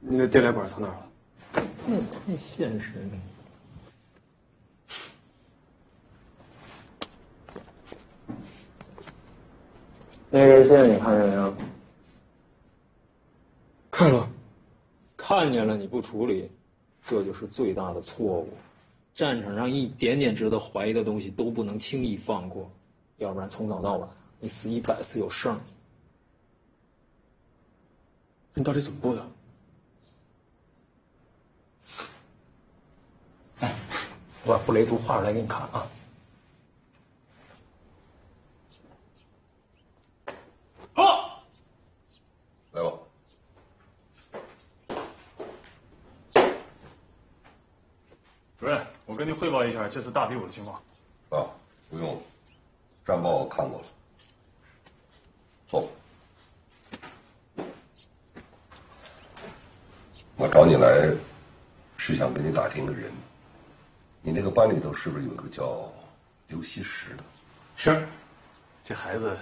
你的电来管藏哪儿了？ 这也太现实了。那根线你看见没有？ 看了。 看见了你不处理，这就是最大的错误。战场上一点点值得怀疑的东西都不能轻易放过，要不然从早到晚你死100次有剩。 你到底怎么布的？ 哎，我把布雷图画出来给你看啊。 好， 来吧。 主任，我跟您汇报一下这次大比武的情况。 啊，不用了，战报我看过了。坐吧。我找你来，是想跟你打听个人。你那个班里头是不是有一个叫刘锡石的？ 是，这孩子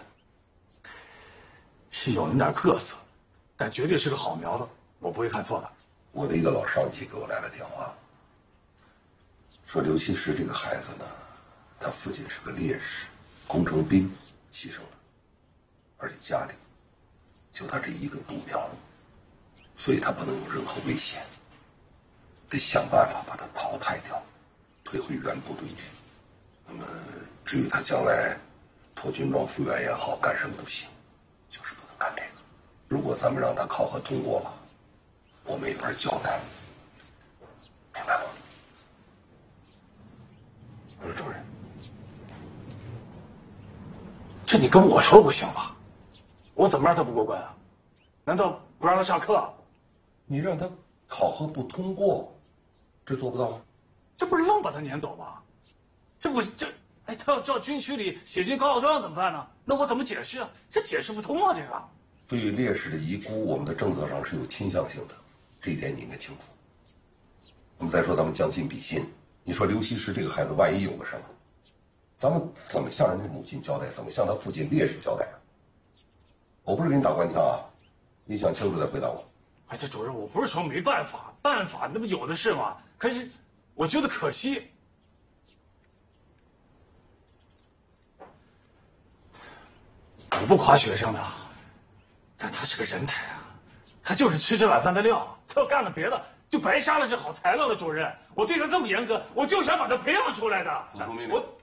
是有那么点个色，但绝对是个好苗子，我不会看错的。 我的一个老上级给我来了电话，说刘锡石这个孩子呢，他父亲是个烈士，工程兵牺牲了，而且家里就他这一个独苗，所以他不能有任何危险，得想办法把他淘汰掉，退回原部队去。那么至于他将来脱军装复员也好，干什么都行，就是不能干这个。如果咱们让他考核通过了，我没法交代，明白吗？ 不是主任，这你跟我说不行吧？我怎么让他不过关啊？难道不让他上课？ 你让他考核不通过，这做不到吗？ 这不是愣把他撵走吗？哎，他要照军区里写进告状怎么办呢？那我怎么解释啊？这解释不通啊！这个对于烈士的遗孤，我们的政策上是有倾向性的，这一点你应该清楚。我们再说咱们将心比心，你说刘锡石这个孩子万一有个什么，咱们怎么向人家母亲交代？怎么向他父亲烈士交代啊？我不是给你打官腔啊，你想清楚再回答我。 哎，这主任，我不是说没办法，办法那不有的是吗？可是我觉得可惜。我不夸学生的，但他是个人才啊，他就是吃这碗饭的料，他要干了别的，就白瞎了这好材料了。主任，我对他这么严格，我就想把他培养出来的。 服从命令。 我